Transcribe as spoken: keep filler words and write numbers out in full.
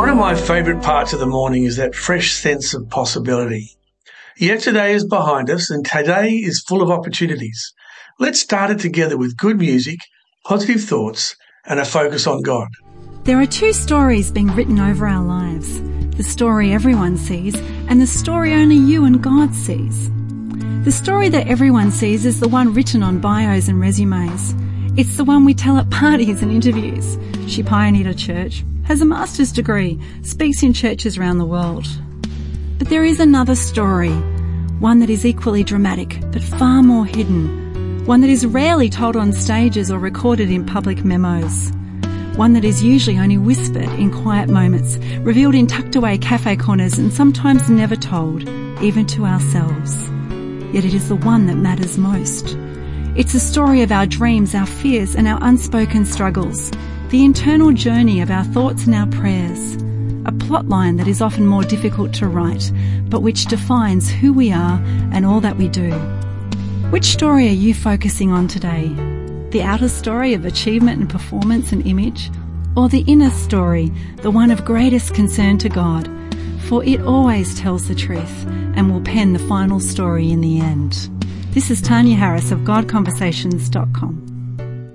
One of my favourite parts of the morning is that fresh sense of possibility. Yesterday is behind us and today is full of opportunities. Let's start it together with good music, positive thoughts and a focus on God. There are two stories being written over our lives. The story everyone sees and the story only you and God sees. The story that everyone sees is the one written on bios and resumes. It's the one we tell at parties and interviews. She pioneered a church, has a master's degree, speaks in churches around the world. But there is another story, one that is equally dramatic, but far more hidden. One that is rarely told on stages or recorded in public memos. One that is usually only whispered in quiet moments, revealed in tucked away cafe corners and sometimes never told, even to ourselves. Yet it is the one that matters most. It's a story of our dreams, our fears and our unspoken struggles, the internal journey of our thoughts and our prayers, a plotline that is often more difficult to write, but which defines who we are and all that we do. Which story are you focusing on today? The outer story of achievement and performance and image, or the inner story, the one of greatest concern to God? For it always tells the truth and will pen the final story in the end. This is Tanya Harris of God Conversations dot com.